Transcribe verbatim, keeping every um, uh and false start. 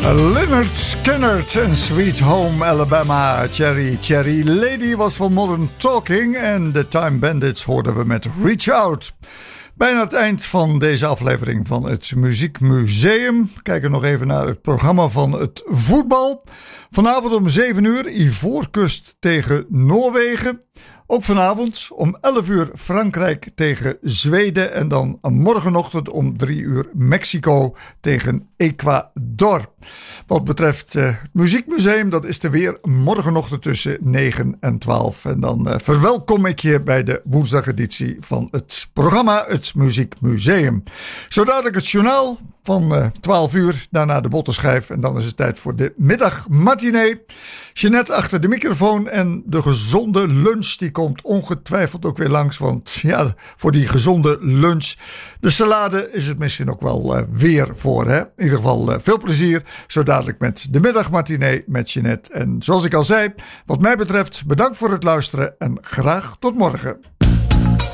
Lynyrd Skynyrd en Sweet Home Alabama. Cherry Cherry Lady was van Modern Talking en The Time Bandits hoorden we met Reach Out. Bijna het eind van deze aflevering van het Muziekmuseum. Kijken nog even naar het programma van het voetbal. Vanavond om zeven uur Ivoorkust tegen Noorwegen. Ook vanavond om elf uur Frankrijk tegen Zweden. En dan morgenochtend om drie uur Mexico tegen Ecuador. Wat betreft uh, het Muziekmuseum, dat is er weer morgenochtend tussen negen en twaalf. En dan uh, verwelkom ik je bij de woensdageditie van het programma Het Muziekmuseum. Zo dadelijk het journaal van uh, twaalf uur, daarna de bottenschijf. En dan is het tijd voor de middagmatinee. Jeanette achter de microfoon en de gezonde lunch, die komt ongetwijfeld ook weer langs. Want ja, voor die gezonde lunch, de salade is het misschien ook wel uh, weer voor. Hè? In ieder geval uh, veel plezier, zo dadelijk met de middagmatinee met Jeanette. En zoals ik al zei, wat mij betreft bedankt voor het luisteren en graag tot morgen.